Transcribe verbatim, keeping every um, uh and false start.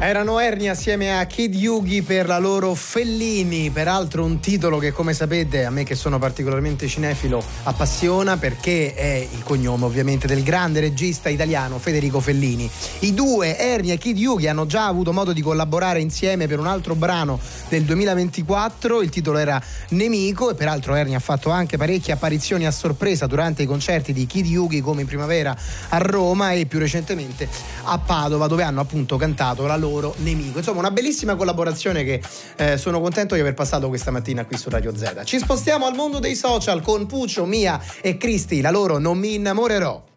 Erano Ernia assieme a Kid Yugi per la loro Fellini, peraltro un titolo che, come sapete, a me che sono particolarmente cinefilo appassiona, perché è il cognome ovviamente del grande regista italiano Federico Fellini. I due, Ernia e Kid Yugi, hanno già avuto modo di collaborare insieme per un altro brano del duemilaventiquattro, il titolo era Nemico, e peraltro Ernia ha fatto anche parecchie apparizioni a sorpresa durante i concerti di Kid Yugi, come in primavera a Roma e più recentemente a Padova, dove hanno appunto cantato la loro Nemico. Insomma, una bellissima collaborazione che eh, sono contento di aver passato questa mattina qui su Radio Z. Ci spostiamo al mondo dei social con Puccio, Mia e Cristi, la loro Non mi innamorerò.